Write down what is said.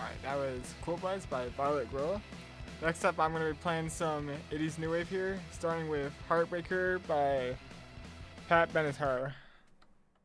Alright, that was Cool Buzz by Violet Gorilla. Next up, I'm going to be playing some 80s new wave here, starting with Heartbreaker by Pat Benatar.